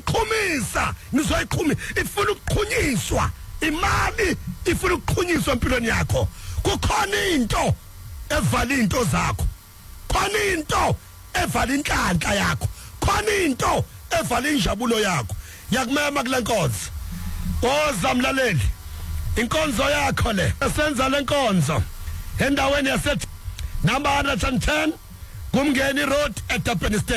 nizoyiqhumisa ifuna ukuqhunyiswa imali ifuna ukuqhunyiswa empilweni yakho kukhona into evala into zakho khona into evala inhlanhla yakho khona into evala injabulo yakho yakumema kule nkonzo ozamlaleli inkonzo yakho le esenza le nkonzo endaweni yasethi number 110 kumngeni road eDurban State